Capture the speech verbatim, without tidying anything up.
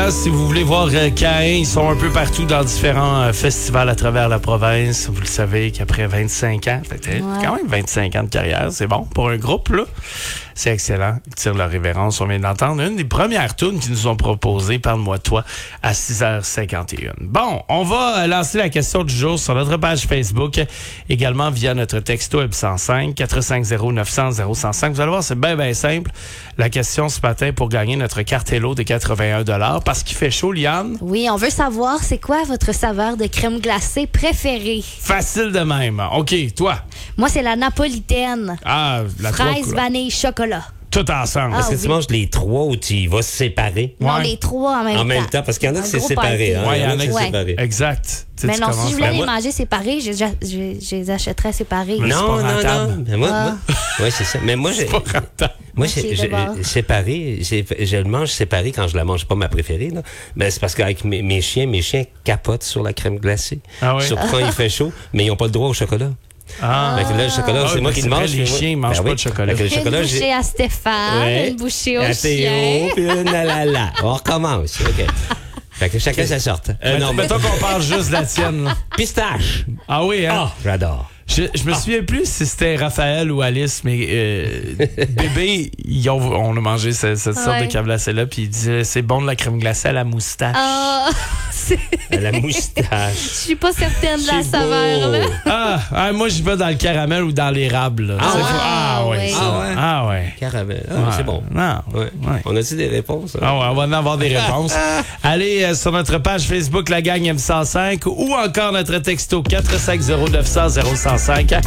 hein, si vous voulez voir euh, Caïn, ils sont un peu partout dans différents euh, festivals à travers la province. Vous le savez qu'après vingt-cinq ans, fait, ouais. quand même vingt-cinq ans de carrière, c'est bon pour un groupe, là. C'est excellent. Ils tirent leur révérence. On vient d'entendre une des premières tunes qu'ils nous ont proposées, Parle-moi de toi, à six heures cinquante et une. Bon, on va lancer la question du jour sur notre page Facebook, également via notre texto web cent cinq, quatre cinq zéro, neuf cent, zéro cent cinq. Vous allez voir, c'est bien, bien simple. La question ce matin pour gagner notre carte Hello de quatre-vingt-un dollars parce qu'il fait chaud, Liane. Oui, on veut savoir c'est quoi votre saveur de crème glacée préférée. Facile de même. OK, toi? Moi, c'est la napolitaine. Ah, la fraise, vanille, chocolat. Tout ensemble. Ah, Est-ce que oui. tu manges les trois ou tu y vas séparer? Non, Ouais. les trois en même temps. En même temps, parce qu'il y en a qui Un c'est gros séparé. party. Hein? Ouais, Il y en a qui c'est ouais. séparé. Exact. Tu sais, Mais tu non, si commences je voulais par- les moi- manger séparés, je, je, je, je les achèterais séparés. Mais c'est Non, pas non, rentable. non. Mais moi, Ah. moi, ouais, c'est ça. Mais moi, j'ai, Pas rentable. moi, Ok, j'ai, j'ai- d'abord. séparé, j'ai, je le mange séparé quand je la mange. C'est pas ma préférée, là. Mais c'est parce qu'avec mes, mes chiens, mes chiens capotent sur la crème glacée. Ah oui? Surtout quand il fait chaud, mais ils n'ont pas le droit au chocolat. Ah. Fait que là, le chocolat, Ah, c'est moi ben qui c'est le mange. vrai, les puis moi- chiens, ils mangent Ben pas oui. de chocolat. Fait que le Une chocolat, bouchée j'ai- à Stéphane, Ouais. une bouchée au À chien. Théo, puis une à la la. On recommence. OK. Fait que chacun sa sorte. Euh, non, non, mais mettons qu'on parle juste de la tienne. Là. pistache. Ah oui, hein? Ah, j'adore. Je, je me souviens plus si c'était Raphaël ou Alice, mais euh, bébé, ils ont, on a mangé cette, cette sorte Ouais. de crème glacée là, puis il disait c'est bon de la crème glacée à la moustache. Ah, c'est- La je moustache. suis pas certaine de la C'est saveur, beau. là. Ah, ah, moi j'y vais dans le caramel ou dans l'érable. là. Ah C'est ouais? fou. Ah ouais. Ah ça. ouais? Ah ouais. Caramel. Ah, Ouais. c'est bon. Non. Ouais. Ouais. On a-tu des réponses? hein? Ah ouais, on va en avoir des réponses. Allez euh, sur notre page Facebook La Gang M cent cinq ou encore notre texto quatre cinq zéro, neuf cent, zéro cent cinq.